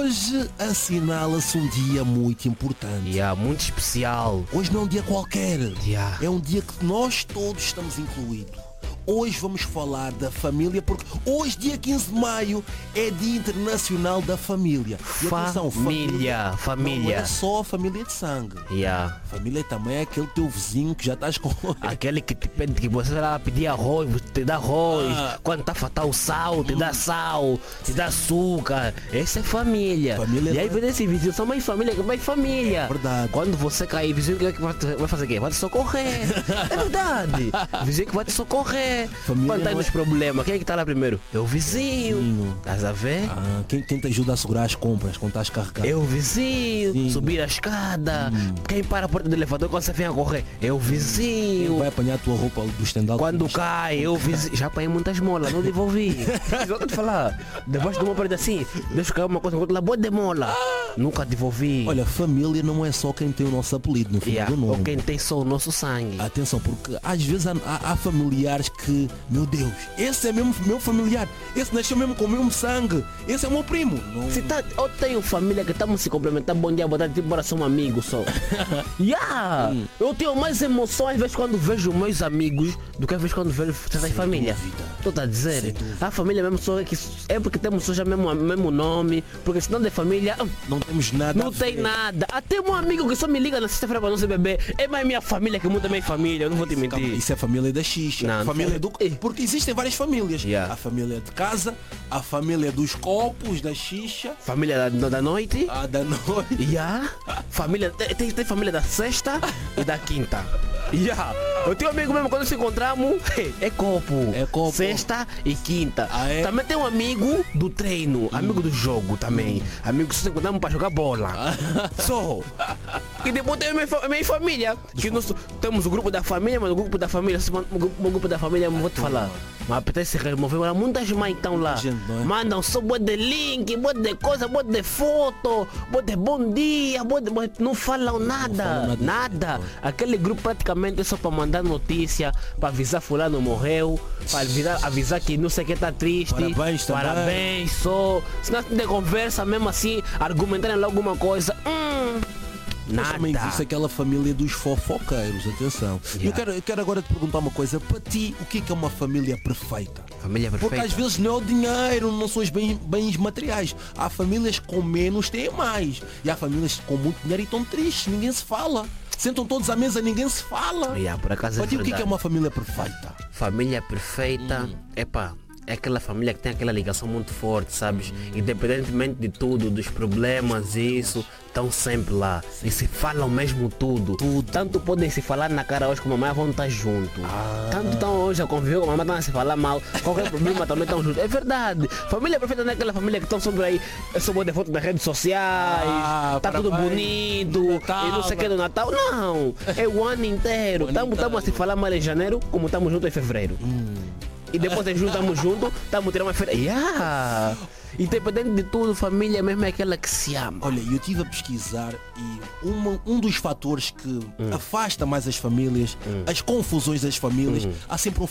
Hoje assinala-se um dia muito importante. Muito especial. Hoje não é um dia qualquer. Yeah. É um dia que nós todos estamos incluídos. Hoje vamos falar da família, porque hoje, dia 15 de maio, é Dia Internacional da Família. E atenção, Família. Não é só a família de sangue. Família também é aquele teu vizinho que já estás com... Aquele que te pede que você vai lá pedir arroz, te dá arroz. Quando tá faltando sal, te dá sal, te dá açúcar. Essa é família. E aí vem esse vizinho, só mais família que mais família. É verdade. Quando você cair, vizinho que vai fazer o quê? Vai te socorrer. É verdade. Vizinho que vai te socorrer. Quando tá nos problemas, quem é que tá lá primeiro? É o vizinho. Estás a ver? Quem te ajuda a segurar as compras quando estás carregado? É o vizinho. Subir a escada. Quem para a porta do elevador quando você vem a correr? É o vizinho. Quem vai apanhar a tua roupa do estendal? Quando cai, é o vizinho. Já apanhei muitas molas, não devolvi. Vou te falar. Depois de uma parede assim, deixa cair uma coisa, lá, boa de mola. Nunca devolvi. Olha, família não é só quem tem o nosso apelido no final do nome. Ou quem tem só o nosso sangue. Atenção, porque às vezes há familiares que, meu Deus, esse é mesmo meu familiar, esse nasceu mesmo com o mesmo sangue, esse é o meu primo. Não... Eu tenho família que estamos se complementar, bom dia, boa tarde, tipo, bora ser um amigo só. Eu tenho mais emoções às vezes quando vejo meus amigos do que às vezes quando vejo certas famílias. Estou a dizer, a família mesmo só é porque temos só já mesmo nome, porque senão de família não temos nada. Não tem nada. Até um amigo que só me liga na sexta-feira para não ser bebê. É mais minha família que muda minha família, eu não vou te mentir. Isso é família da xixa. Não, família do... Porque existem várias famílias. A família de casa, a família dos copos, da xixa. Família da noite. A da noite. Família, tem família da sexta e da quinta. Eu tenho um amigo mesmo, quando nos encontramos, é copo. Sexta e quinta. Também tem um amigo do treino, amigo do jogo também. Amigo que se encontramos para jogar bola. Só. E depois tem a minha família. Que nós temos o grupo da família, mas o grupo da família, o grupo da família, não vou te falar. Mas apetece remover, mas muitas mães estão lá. Mandam só boa de link, boa de coisa, boa de foto, boa de bom dia, não falam nada. Nada. Aquele grupo praticamente é só para mandar notícia, para avisar fulano morreu, para avisar que não sei o que está triste. Parabéns só. Se não tem conversa mesmo assim, argumentarem lá alguma coisa. Mas também existe aquela família dos fofoqueiros, atenção. Eu quero agora te perguntar uma coisa. Para ti, o que é uma família perfeita? Família perfeita? Porque às vezes não é o dinheiro, não são os bens materiais. Há famílias com menos, têm mais. E há famílias com muito dinheiro e estão tristes, ninguém se fala. Sentam todos à mesa, ninguém se fala. Por acaso para ti, o que é uma família perfeita? Família perfeita, é aquela família que tem aquela ligação muito forte, sabes? Independentemente de tudo, dos problemas e isso, estão sempre lá. E se falam mesmo tudo. Tanto podem se falar na cara hoje como a mãe vão estar junto. Tanto estão hoje a conviver com a mamãe, estão a se falar mal. Qualquer problema também estão juntos. É verdade. Família perfeita não é aquela família que estão sobre aí, só de foto nas redes sociais, tá tudo bonito, e não sei o que do Natal. Não, é o ano inteiro. Estamos a se falar mal em janeiro, como estamos juntos em fevereiro. E depois de junho estamos juntos, estamos tirando uma férias. Independente de tudo, família mesmo é aquela que se ama. Olha, eu estive a pesquisar e um dos fatores que afasta mais as famílias, as confusões das famílias, há sempre um